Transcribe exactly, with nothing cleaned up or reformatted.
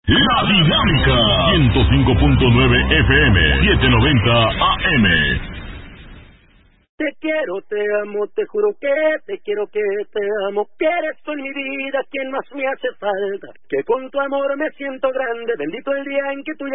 La Dinámica ciento cinco punto nueve F M, setecientos noventa A M. Te quiero, te amo, te juro que te quiero, que te amo, que eres tú en mi vida quien más me hace falta, que con tu amor me siento grande, bendito el día en que tú